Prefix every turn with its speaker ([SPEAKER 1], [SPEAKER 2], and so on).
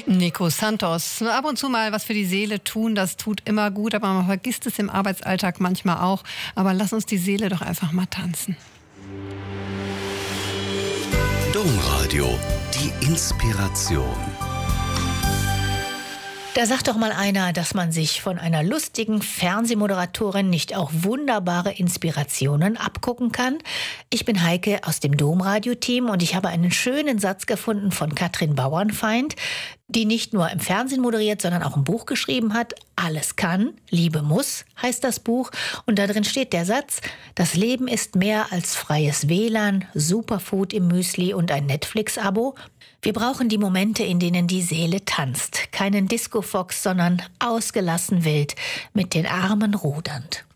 [SPEAKER 1] Nico Santos. Ab und zu mal was für die Seele tun, das tut immer gut, aber man vergisst es im Arbeitsalltag manchmal auch. Aber lass uns die Seele doch einfach mal tanzen.
[SPEAKER 2] Domradio, die Inspiration.
[SPEAKER 3] Da sagt doch mal einer, dass man sich von einer lustigen Fernsehmoderatorin nicht auch wunderbare Inspirationen abgucken kann. Ich bin Heike aus dem Domradio-Team und ich habe einen schönen Satz gefunden von Katrin Bauernfeind, die nicht nur im Fernsehen moderiert, sondern auch ein Buch geschrieben hat. Alles kann, Liebe muss, heißt das Buch. Und da drin steht der Satz: Das Leben ist mehr als freies WLAN, Superfood im Müsli und ein Netflix-Abo. Wir brauchen die Momente, in denen die Seele tanzt. Keinen Disco-Fox, sondern ausgelassen wild, mit den Armen rudernd.